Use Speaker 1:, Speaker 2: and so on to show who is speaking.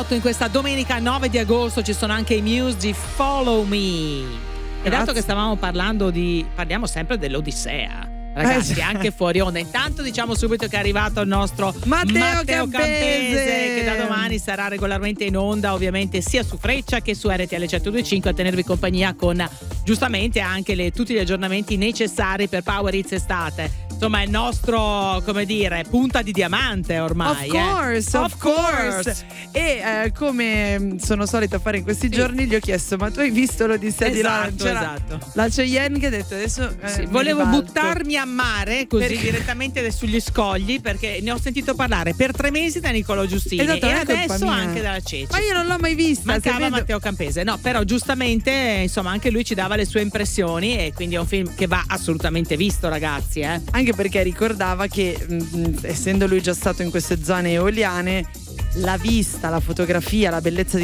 Speaker 1: ascolto in questa domenica 9 di agosto. Ci sono anche i Muse di Follow Me. E dato che stavamo parliamo sempre dell'Odissea, ragazzi, anche fuori onda. Intanto diciamo subito che è arrivato il nostro Matteo Campese, che da domani sarà regolarmente in onda, ovviamente sia su Freccia che su RTL 102.5 a tenervi compagnia con giustamente anche tutti gli aggiornamenti necessari per Power Hits estate. Insomma, è il nostro, come dire, punta di diamante ormai.
Speaker 2: Of course. E come sono solita fare in questi giorni, gli ho chiesto: ma tu hai visto l'Odissea di Lana?
Speaker 1: Esatto.
Speaker 2: La Cheyenne che ha detto adesso
Speaker 1: volevo buttarmi a mare così direttamente sugli scogli, perché ne ho sentito parlare per 3 mesi da Nicolò Giustini,
Speaker 2: esatto,
Speaker 1: e adesso anche dalla Ceci.
Speaker 2: Ma io non l'ho mai vista.
Speaker 1: Mancava Matteo Campese. No, però giustamente insomma anche lui ci dava le sue impressioni, e quindi è un film che va assolutamente visto, ragazzi, Anche
Speaker 2: perché ricordava che essendo lui già stato in queste zone eoliane, la vista, la fotografia, la bellezza